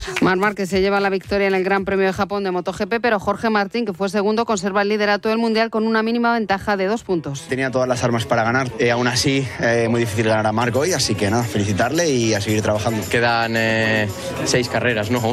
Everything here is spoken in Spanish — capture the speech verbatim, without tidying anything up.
Marc Márquez se lleva la victoria en el Gran Premio de Japón de MotoGP, pero Jorge Martín, que fue segundo, conserva el liderato del Mundial con una mínima ventaja de dos puntos. Tenía todas las armas para ganar, eh, aún así eh, muy difícil ganar a Marc hoy, así que nada, felicitarle y a seguir trabajando. Quedan eh, seis carreras, ¿no?